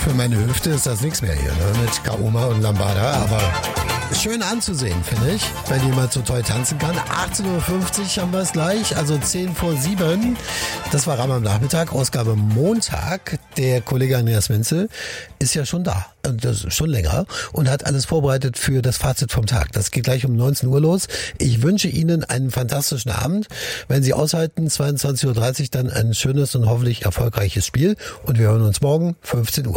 Für meine Hüfte ist das nichts mehr hier, ne? Mit Kaoma und Lambada, aber schön anzusehen, finde ich, wenn jemand so toll tanzen kann. 18.50 Uhr haben wir es gleich, also 10 vor 7. Das war Ram am Nachmittag, Ausgabe Montag. Der Kollege Andreas Menzel ist ja schon da, das ist schon länger, und hat alles vorbereitet für das Fazit vom Tag. Das geht gleich um 19 Uhr los. Ich wünsche Ihnen einen fantastischen Abend. Wenn Sie aushalten, 22.30 Uhr dann ein schönes und hoffentlich erfolgreiches Spiel. Und wir hören uns morgen, 15 Uhr.